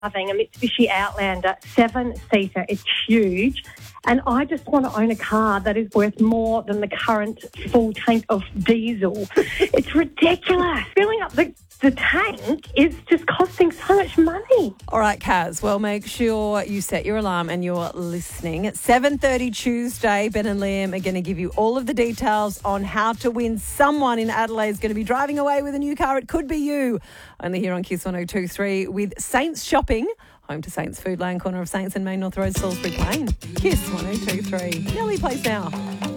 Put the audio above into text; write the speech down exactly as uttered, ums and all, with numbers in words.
driving a Mitsubishi Outlander seven-seater. It's huge. And I just want to own a car that is worth more than the current full tank of diesel. It's ridiculous. Filling up the, the tank is just costing so much money. All right, Kaz, well, make sure you set your alarm and you're listening. At seven thirty Tuesday, Ben and Liam are going to give you all of the details on how to win. Someone in Adelaide is going to be driving away with a new car. It could be you. Only here on Kiss one oh two point three with Saints Shopping. Home to Saints Food Lane, corner of Saints and Main North Road, Salisbury Plain. Kiss one oh two point three. Nelly plays now.